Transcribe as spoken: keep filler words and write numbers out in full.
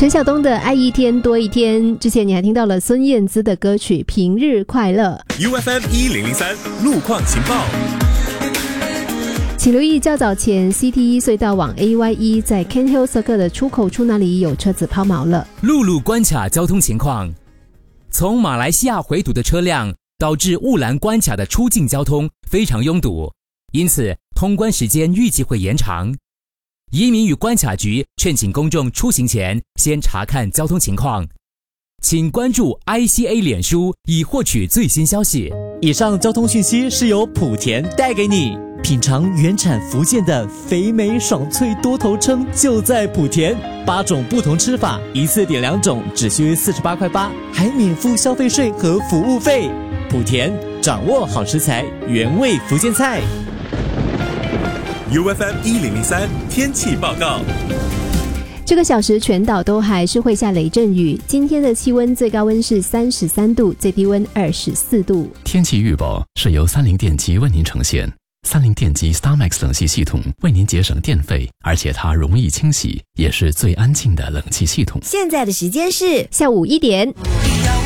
陈晓东的《爱一天多一天》，之前你还听到了孙燕姿的歌曲《平日快乐》。 U F M 一零零三路况情报。 请留意较早前 C T 一 隧道往 A Y 一 在 Kent Hill Circle 的出口处那里有车子抛锚了。 陆路关卡交通情况，从马来西亚回堵的车辆导致雾兰关卡的出境交通非常拥堵，因此通关时间预计会延长。移民与关卡局劝请公众出行前先查看交通情况，请关注 I C A 脸书以获取最新消息。 以上交通讯息是由莆田带给你。品尝原产福建的肥美爽脆多头称就在莆田，八种不同吃法，一次点两种，只需四十八块八，还免付消费税和服务费。莆田掌握好食材，原味福建菜。 U F M 一零零三天气报告。 这个小时全岛都还是会下雷阵雨，今天的气温最高温是三十三度，最低温二十四度。 天气预报是由三菱电机为您呈现。三菱电机 StarMax 冷气系统为您节省电费，而且它容易清洗，也是最安静的冷气系统。 现在的时间是下午一点。